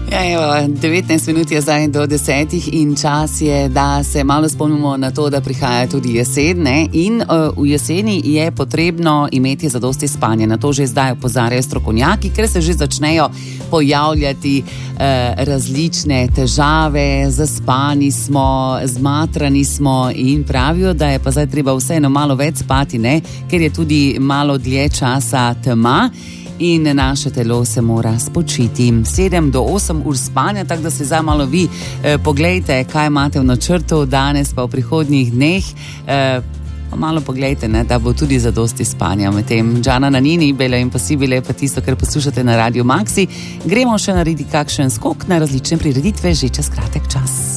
Ja, evo, 19 minut je zdaj do 10 in čas je, da se malo spomnimo na to, da prihaja tudi jesen, ne? In v jeseni je potrebno imeti zadosti spanja. Na to že zdaj opozarjajo strokovnjaki, ker se že začnejo pojavljati različne težave, zaspani smo, zmatrani smo in pravijo, da je pa zdaj treba vseeno malo več spati, ne? Ker je tudi malo dlje časa tema. In naše telo se mora spočiti. 7 do 8 ur spanja, tako da se zdaj malo vi poglejte, kaj imate v načrtu danes pa v prihodnjih dneh. Malo poglejte, ne, da bo tudi zadosti spanja. Medtem Džana Nanini, Bele in Pasibile, pa tisto, kar poslušate na Radio Maxi. Gremo še narediti kakšen skok na različne prireditve, že čez kratek čas.